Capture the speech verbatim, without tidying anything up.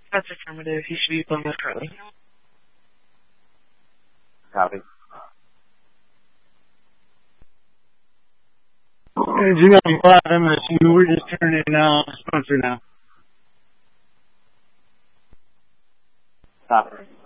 That's affirmative. He should be playing with Carly. Copy. Hey, G M five M S U, we're just turning in now. Sponsor now. Copy.